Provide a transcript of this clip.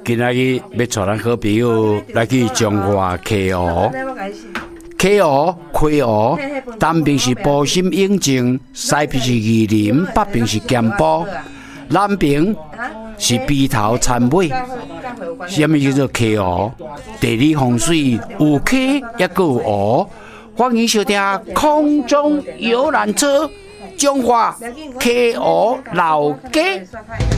今仔日要带咱好朋友来去中华溪湖。溪湖、溪湖，南边是埔心永靖，西边是宜林，北边是咸埔，南边是鼻头田尾。什么叫做溪湖？地理风水有溪也有湖。欢迎收听空中游览车，中华溪湖老街。